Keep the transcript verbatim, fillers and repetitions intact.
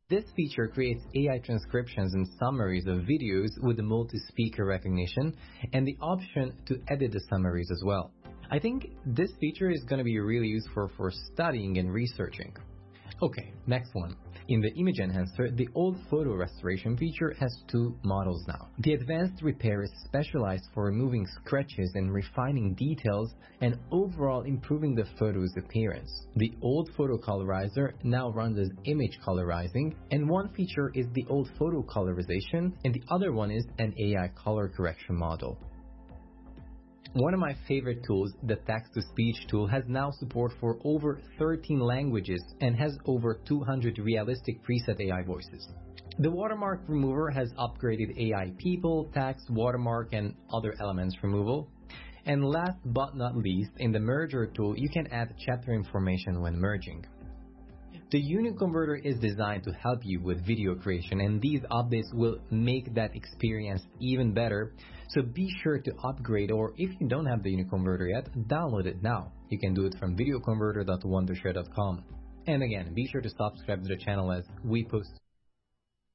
This feature creates A I transcriptions and summaries of videos with the multi-speaker recognition and the option to edit the summaries as well. I think this feature is going to be really useful for studying and researching. Okay, next one. In the image enhancer, the old photo restoration feature has two models now. The advanced repair is specialized for removing scratches and refining details and overall improving the photo's appearance. The old photo colorizer now runs as image colorizing, and one feature is the old photo colorization and the other one is an A I color correction model. One of my favorite tools, the text-to-speech tool, has now support for over thirteen languages and has over two hundred realistic preset A I voices. The watermark remover has upgraded A I people, text, watermark, and other elements removal. And last but not least, in the merger tool, you can add chapter information when merging. The Uniconverter is designed to help you with video creation, and these updates will make that experience even better. So be sure to upgrade, or if you don't have the Uniconverter yet, download it now. You can do it from videoconverter dot wondershare dot com. And again, be sure to subscribe to the channel as we post